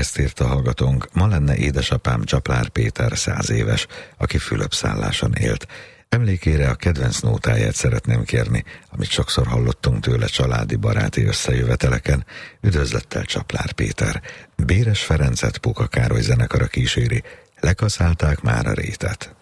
Ezt írta hallgatónk, ma lenne édesapám Csaplár Péter 100 éves, aki Fülöp-szálláson élt. Emlékére a kedvenc nótáját szeretném kérni, amit sokszor hallottunk tőle családi baráti összejöveteleken. Üdvözlettel Csaplár Péter. Béres Ferencet Puka Károly zenekara kíséri, lekaszálták már a rétet.